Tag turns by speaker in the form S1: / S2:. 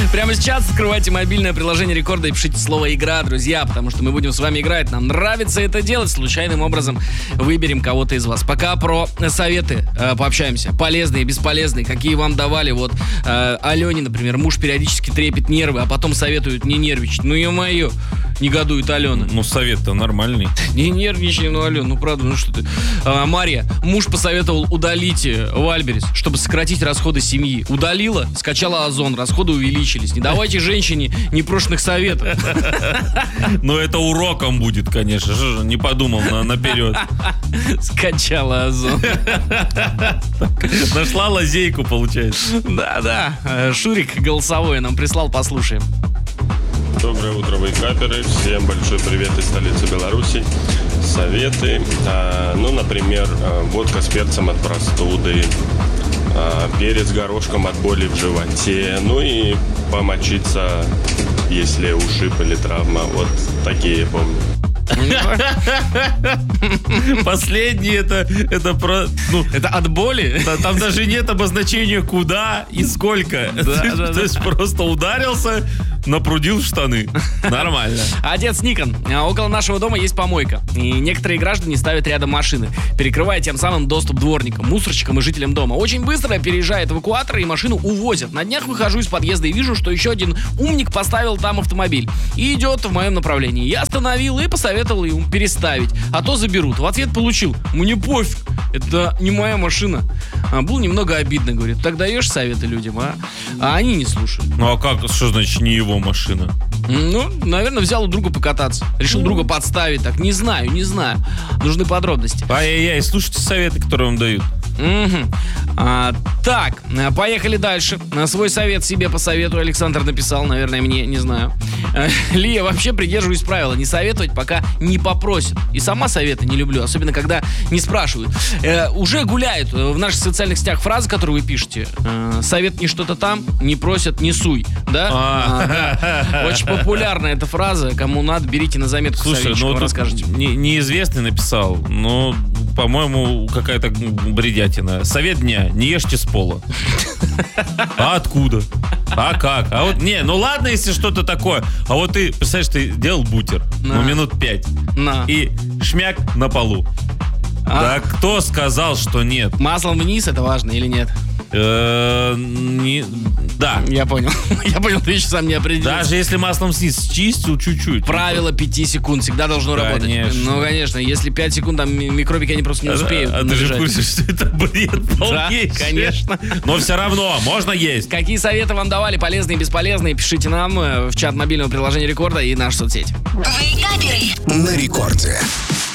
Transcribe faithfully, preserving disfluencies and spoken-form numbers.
S1: Прямо сейчас открывайте мобильное приложение Рекорда и пишите слово «игра», друзья, потому что мы будем с вами играть. Нам нравится это делать. Случайным образом выберем кого-то из вас. Пока про советы э, пообщаемся. Полезные, бесполезные, какие вам давали. Вот э, Алене, например, муж периодически трепет нервы, а потом советует не нервничать. Ну, ё-моё, негодует Алена.
S2: Ну, совет-то нормальный.
S1: Не нервничай, ну, Алена, ну, правда, ну что ты. А, Мария, муж посоветовал удалить Вальберес, чтобы сократить расходы семьи. Удалила, скачала Озон, расходы увеличились. Не давайте женщине непрошенных советов.
S2: Ну, это уроком будет, конечно. Что же, не подумал на, наперед.
S1: Скачала Озон.
S2: Нашла лазейку, получается.
S1: Да-да. Шурик голосовой нам прислал, послушаем.
S3: Доброе утро, вейкаперы. Всем большой привет из столицы Беларуси. Советы. А, ну, например, водка с перцем от простуды, а, перец с горошком от боли в животе. Ну и помочиться, если ушиб или травма. Вот такие помню.
S2: Последний это, это про... Ну,
S1: это от боли?
S2: Да, там даже нет обозначения куда и сколько.
S1: Да, да,
S2: То
S1: да.
S2: есть просто ударился, напрудил в штаны. Нормально.
S1: Отец Никон. Около нашего дома есть помойка. И некоторые граждане ставят рядом машины, перекрывая тем самым доступ дворникам, мусорщикам и жителям дома. Очень быстро переезжает эвакуатор и машину увозят. На днях выхожу из подъезда и вижу, что еще один умник поставил там автомобиль и идет в моем направлении. Я остановил и посоветовал ему переставить, а то заберут. В ответ получил: мне пофиг, это не моя машина. А, было немного обидно, говорит. Так даешь советы людям, а? А они не слушают.
S2: Ну а как, что значит не его машина?
S1: Ну, наверное, взял у друга покататься. Решил друга подставить. Так, не знаю, не знаю. Нужны подробности.
S2: Ай-яй-яй, слушайте советы, которые вам дают.
S1: Угу. А, так, поехали дальше. Свой совет себе посоветую. Александр написал, наверное, мне, не знаю. Лия, вообще придерживаюсь правила: не советовать, пока не попросят. И сама советы не люблю, особенно когда не спрашивают. Э, уже гуляет в наших социальных сетях фраза, которую вы пишете. Э, совет не что-то там, не просят, не суй. Да? А, да. Очень популярная эта фраза. Кому надо, берите на заметку.
S2: Слушай, ну расскажите. Не, неизвестный написал, но, по-моему, какая-то бредятина. Совет дня: не ешьте с пола. А откуда? А как? А вот, не, ну ладно, если что-то такое. А вот ты, представляешь, ты делал бутер,
S1: на.
S2: ну, минут пять.
S1: На.
S2: И шмяк на полу.
S1: А?
S2: Да кто сказал, что нет?
S1: Маслом вниз, это важно или нет?
S2: Э, не, да.
S1: Я понял. Я понял, ты еще сам не определился.
S2: Даже если маслом снизу чистил чуть-чуть.
S1: Правило пяти секунд всегда должно работать. Ну, конечно. Если пять секунд, там микробики, они просто не успеют.
S2: А, а ты же в курсе, что это бред полнейший?
S1: Да, конечно.
S2: Но все равно, можно есть.
S1: Какие советы вам давали, полезные и бесполезные, пишите нам в чат мобильного приложения Рекорда и наши соцсети.
S4: Вейкаперы на Рекорде.